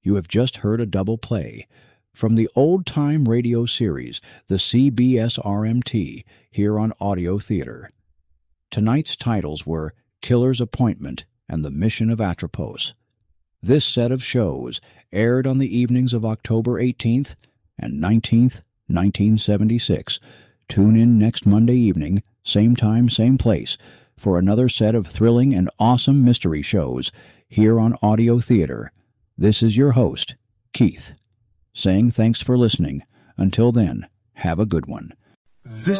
You have just heard a double play from the old-time radio series, the CBS RMT, here on Audio Theater. Tonight's titles were Killer's Appointment and The Mission of Atropos. This set of shows aired on the evenings of October 18th and 19th, 1976. Tune in next Monday evening, same time, same place, for another set of thrilling and awesome mystery shows here on Audio Theater. This is your host, Keith, saying thanks for listening. Until then, have a good one. This